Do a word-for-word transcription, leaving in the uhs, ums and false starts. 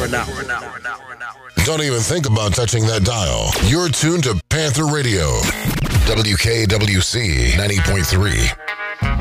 Don't even think about touching that dial. You're tuned to Panther Radio. W K W C ninety point three.